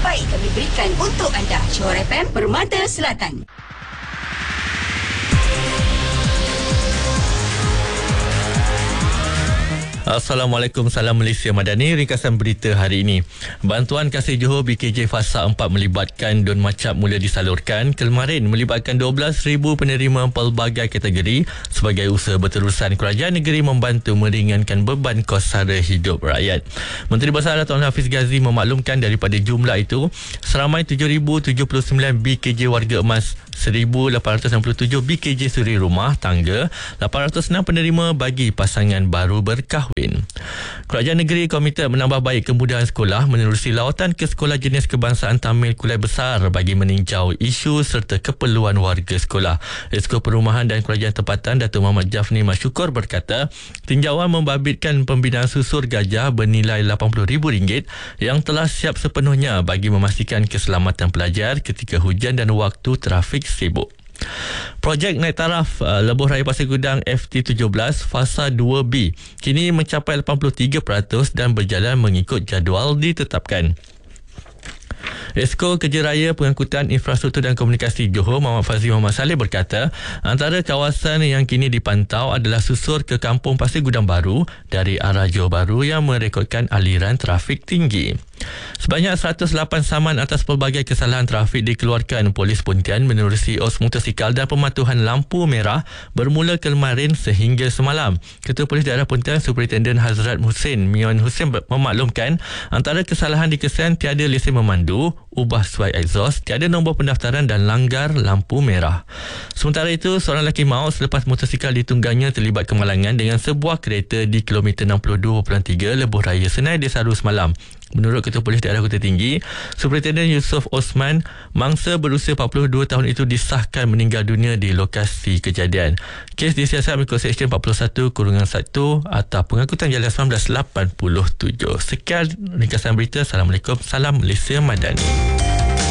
terbaik kami berikan untuk anda. Johor FM, Permata Selatan. Assalamualaikum, salam Malaysia Madani. Ringkasan berita hari ini. Bantuan Kasih Johor BKJ Fasa 4 melibatkan Don Macap mula disalurkan. Kemarin melibatkan 12,000 penerima pelbagai kategori sebagai usaha berterusan kerajaan negeri membantu meringankan beban kos sara hidup rakyat. Menteri Besar Dato' Hafiz Ghazi memaklumkan daripada jumlah itu, seramai 7,079 BKJ warga emas, 1,867 BKJ suri rumah tangga, 806 penerima bagi pasangan baru berkahwin. Kerajaan negeri komited menambah baik kemudahan sekolah menerusi lawatan ke sekolah jenis kebangsaan Tamil Kulai Besar bagi meninjau isu serta keperluan warga sekolah. Esko Perumahan dan Kerajaan Tempatan Datuk Muhammad Jafni Masyukur berkata, tinjauan membabitkan pembinaan susur gajah bernilai RM80,000 yang telah siap sepenuhnya bagi memastikan keselamatan pelajar ketika hujan dan waktu trafik sibuk. Projek naik taraf Lebuh Raya Pasir Gudang FT17 Fasa 2B kini mencapai 83% dan berjalan mengikut jadual ditetapkan. Esko Kerja Raya Pengangkutan Infrastruktur dan Komunikasi Johor Muhammad Fazli Muhammad Saleh berkata, antara kawasan yang kini dipantau adalah susur ke Kampung Pasir Gudang Baru dari arah Johor Bahru yang merekodkan aliran trafik tinggi. Sebanyak 108 saman atas pelbagai kesalahan trafik dikeluarkan Polis Pontian menerusi os motosikal dan pematuhan lampu merah bermula kemarin sehingga semalam. Ketua Polis Daerah Pontian Superintendent Hazrat Hussein Mion Hussein memaklumkan antara kesalahan dikesan tiada lesen memandu, ubah suai exhaust, tiada nombor pendaftaran dan langgar lampu merah. Sementara itu, seorang lelaki maut selepas motosikal ditunggangnya terlibat kemalangan dengan sebuah kereta di kilometer 62.3 Lebuh Raya Senai Desaru semalam. Menurut Ketua Polis Daerah Kota Tinggi, Superintendent Yusof Osman, mangsa berusia 42 tahun itu disahkan meninggal dunia di lokasi kejadian. Kes disiasat mengikut Seksyen 41-1 atau Pengangkutan Jalan 1987. Sekian ringkasan berita. Assalamualaikum, salam Malaysia Madani.